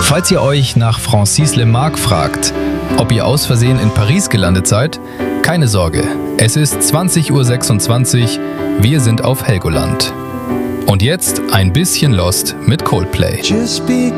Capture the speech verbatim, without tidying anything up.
Falls ihr euch nach Francis Lemarque fragt, ob ihr aus Versehen in Paris gelandet seid, keine Sorge, es ist zwanzig Uhr sechsundzwanzig, wir sind auf Helgoland. Und jetzt ein bisschen Lost mit Coldplay. Just be